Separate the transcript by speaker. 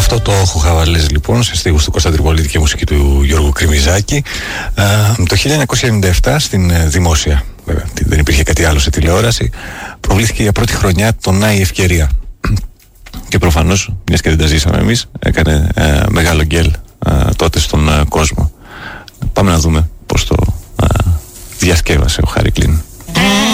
Speaker 1: Αυτό το Χουχαβαλές λοιπόν σε στίχους του Κώστα Τριπολίτη και μουσική του Γιώργου Κρυμιζάκη το 1997 στην δημόσια, βέβαια δεν υπήρχε κάτι άλλο σε τηλεόραση, προβλήθηκε για πρώτη χρονιά το «Να η ευκαιρία» και προφανώς, μιας και δεν τα ζήσαμε εμείς, έκανε μεγάλο γκέλ τότε